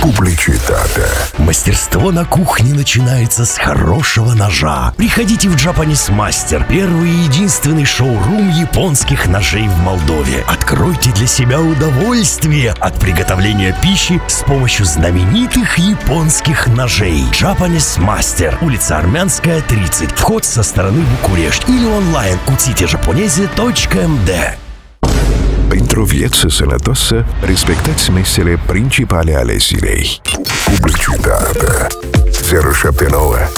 Публicitate. Мастерство на кухне начинается с хорошего ножа. Приходите в Japanese Master, первый и единственный шоурум японских ножей в Молдове. Откройте для себя удовольствие от приготовления пищи с помощью знаменитых японских ножей. Japanese Master, улица Армянская, 30. Вход со стороны București или онлайн cutijaponese.md. Pentru o viață sănătoasă, respectați mesele principale ale zilei. Publicitate. 079